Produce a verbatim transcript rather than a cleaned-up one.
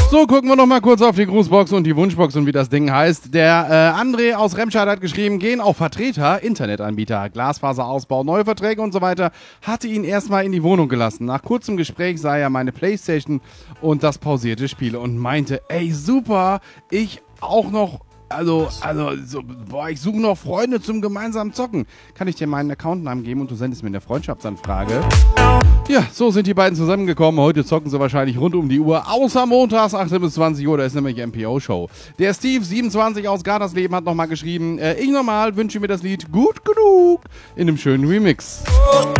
So, gucken wir noch mal kurz auf die Grußbox und die Wunschbox und wie das Ding heißt. Der äh, André aus Remscheid hat geschrieben, gehen auch Vertreter, Internetanbieter, Glasfaserausbau, neue Verträge und so weiter, hatte ihn erstmal in die Wohnung gelassen. Nach kurzem Gespräch sah er meine Playstation und das pausierte Spiel und meinte, ey super, ich auch noch, also, also, so, boah, ich suche noch Freunde zum gemeinsamen Zocken. Kann ich dir meinen Accountnamen geben und du sendest mir eine Freundschaftsanfrage? Ja, so sind die beiden zusammengekommen. Heute zocken sie wahrscheinlich rund um die Uhr, außer montags achtzehn bis zwanzig Uhr, da ist nämlich M P O-Show. Der Steve siebenundzwanzig aus Gartersleben hat nochmal geschrieben, äh, ich nochmal wünsche mir das Lied Gut Genug in einem schönen Remix.